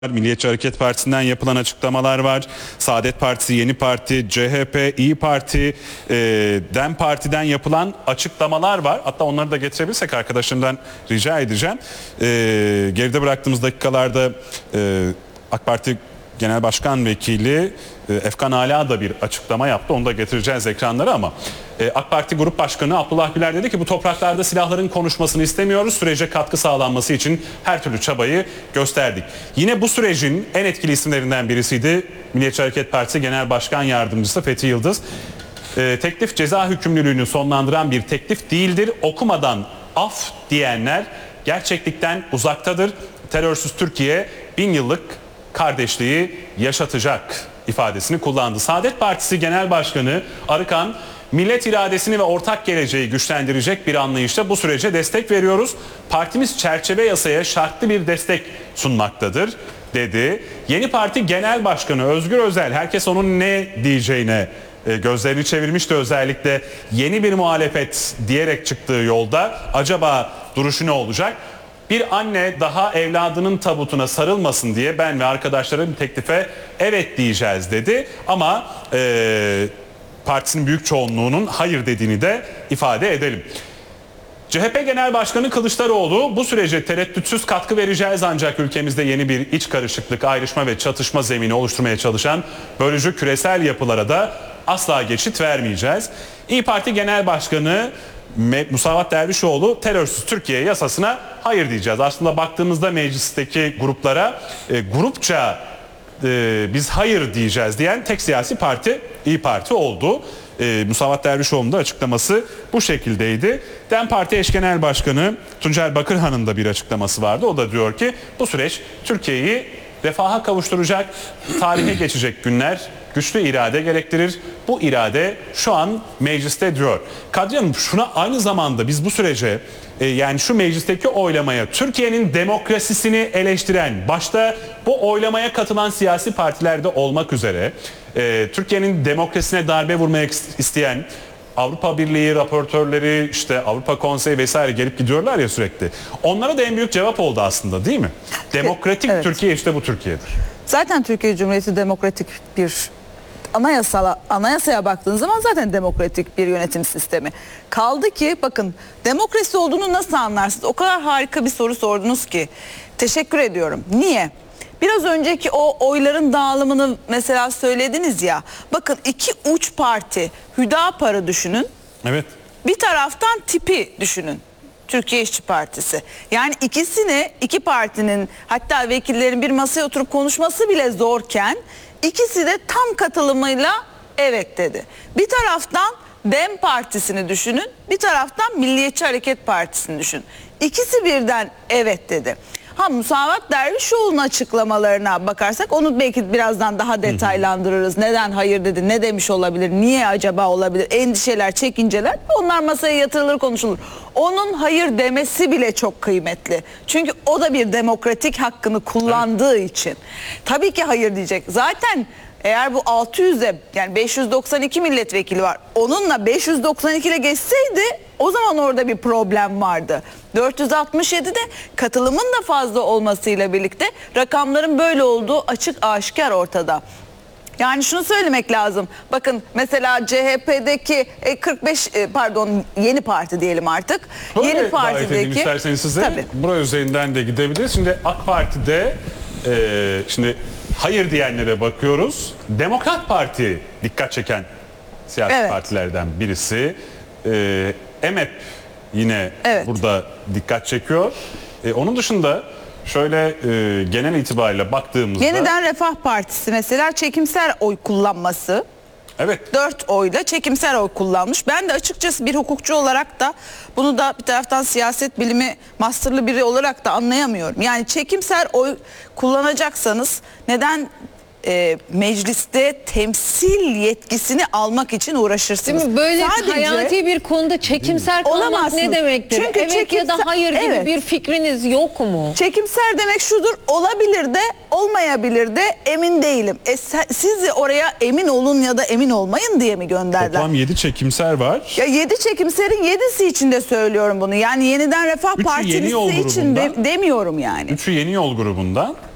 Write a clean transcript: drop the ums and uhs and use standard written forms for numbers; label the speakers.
Speaker 1: Milliyetçi Hareket Partisi'nden yapılan açıklamalar var. Saadet Partisi, Yeni Parti, CHP, İyi Parti, DEM Parti'den yapılan açıklamalar var. Hatta onları da getirebilirsek arkadaşlarımdan rica edeceğim. Geride bıraktığımız dakikalarda AK Parti Genel Başkan Vekili Efkan Ala da bir açıklama yaptı. Onu da getireceğiz ekranlara ama AK Parti Grup Başkanı Abdullah Güler dedi ki bu topraklarda silahların konuşmasını istemiyoruz. Sürece katkı sağlanması için her türlü çabayı gösterdik. Yine bu sürecin en etkili isimlerinden birisiydi Milliyetçi Hareket Partisi Genel Başkan Yardımcısı Fethi Yıldız. Teklif ceza hükümlülüğünü sonlandıran bir teklif değildir. Okumadan af diyenler gerçeklikten uzaktadır. Terörsüz Türkiye 1000 yıllık kardeşliği yaşatacak ifadesini kullandı. Saadet Partisi Genel Başkanı Arıkan, millet iradesini ve ortak geleceği güçlendirecek bir anlayışla bu sürece destek veriyoruz. Partimiz çerçeve yasaya şartlı bir destek sunmaktadır dedi. Yeni Parti Genel Başkanı Özgür Özel, herkes onun ne diyeceğine gözlerini çevirmişti, özellikle yeni bir muhalefet diyerek çıktığı yolda acaba duruşu ne olacak? Bir anne daha evladının tabutuna sarılmasın diye ben ve arkadaşlarım teklife evet diyeceğiz dedi. Ama partisinin büyük çoğunluğunun hayır dediğini de ifade edelim. CHP Genel Başkanı Kılıçdaroğlu bu sürece tereddütsüz katkı vereceğiz ancak ülkemizde yeni bir iç karışıklık, ayrışma ve çatışma zemini oluşturmaya çalışan bölücü küresel yapılara da asla geçit vermeyeceğiz. İyi Parti Genel Başkanı Musavat Dervişoğlu terörsüz Türkiye yasasına hayır diyeceğiz. Aslında baktığımızda meclisteki gruplara grupça biz hayır diyeceğiz diyen tek siyasi parti İyi Parti oldu. Musavat Dervişoğlu'nun da açıklaması bu şekildeydi. DEM Parti Eş Genel Başkanı Tuncel Bakırhan'ın da bir açıklaması vardı. O da diyor ki bu süreç Türkiye'yi refaha kavuşturacak, tarihe geçecek günler güçlü irade gerektirir. Bu irade şu an mecliste diyor. Kadriye Hanım, şuna aynı zamanda biz bu sürece yani şu meclisteki oylamaya Türkiye'nin demokrasisini eleştiren, başta bu oylamaya katılan siyasi partilerde olmak üzere Türkiye'nin demokrasisine darbe vurmaya isteyen Avrupa Birliği raportörleri, işte Avrupa Konseyi vesaire gelip gidiyorlar ya sürekli. Onlara da en büyük cevap oldu aslında, değil mi? Demokratik evet. Türkiye işte bu Türkiye'dir.
Speaker 2: Zaten Türkiye Cumhuriyeti demokratik bir anayasaya baktığınız zaman zaten demokratik bir yönetim sistemi. Kaldı ki bakın, demokrasi olduğunu nasıl anlarsınız? O kadar harika bir soru sordunuz ki. Teşekkür ediyorum. Niye? Biraz önceki o oyların dağılımını mesela söylediniz ya. Bakın, iki uç parti, Hüdapar'ı düşünün.
Speaker 1: Evet.
Speaker 2: Bir taraftan TİP'i düşünün. Türkiye İşçi Partisi. Yani iki partinin, hatta vekillerin bir masaya oturup konuşması bile zorken ikisi de tam katılımıyla evet dedi. Bir taraftan DEM Partisi'ni düşünün, bir taraftan Milliyetçi Hareket Partisi'ni düşünün. İkisi birden evet dedi. Musavat Dervişoğlu'nun açıklamalarına bakarsak onu belki birazdan daha detaylandırırız. Neden hayır dedi, ne demiş olabilir, niye acaba olabilir, endişeler, çekinceler, onlar masaya yatırılır, konuşulur. Onun hayır demesi bile çok kıymetli. Çünkü o da bir demokratik hakkını kullandığı için. Tabii ki hayır diyecek. Zaten eğer bu 600'e, yani 592 milletvekili var, onunla 592 ile geçseydi o zaman orada bir problem vardı. 467'de katılımın da fazla olmasıyla birlikte rakamların böyle olduğu açık aşikar ortada. Yani şunu söylemek lazım. Bakın mesela CHP'deki 45 Yeni Parti diyelim artık.
Speaker 1: Böyle
Speaker 2: Yeni Parti'deki
Speaker 1: isterseniz size tabii. Buraya üzerinden de gidebiliriz. Şimdi AK Parti'de şimdi hayır diyenlere bakıyoruz. Demokrat Parti dikkat çeken siyasi evet. partilerden birisi. EMEP yine evet. burada dikkat çekiyor. Onun dışında şöyle genel itibariyle baktığımızda
Speaker 2: Yeniden Refah Partisi mesela çekimser oy kullanması.
Speaker 1: Evet.
Speaker 2: 4 oyla çekimser oy kullanmış. Ben de açıkçası bir hukukçu olarak da bunu da bir taraftan siyaset bilimi masterlı biri olarak da anlayamıyorum. Yani çekimser oy kullanacaksanız neden mecliste temsil yetkisini almak için uğraşırsınız?
Speaker 3: Değil mi? Böyle sadece hayati bir konuda çekimser kalmak ne demektir?
Speaker 2: Çünkü
Speaker 3: evet ya da hayır gibi evet. bir fikriniz yok mu?
Speaker 2: Çekimser demek şudur: olabilir de olmayabilir de, emin değilim. Siz oraya emin olun ya da emin olmayın diye mi gönderdiler?
Speaker 1: Toplam 7 çekimser var.
Speaker 2: Ya 7 çekimserin 7'si için de söylüyorum bunu. Yani Yeniden Refah Partisi için demiyorum yani.
Speaker 1: 3'ü Yeni Yol grubundan.